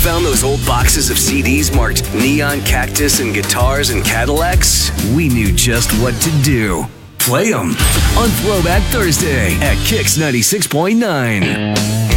found those old boxes of CDs marked Neon, Cactus, and Guitars and Cadillacs? We knew just what to do. Play them on Throwback Thursday at Kix 96.9.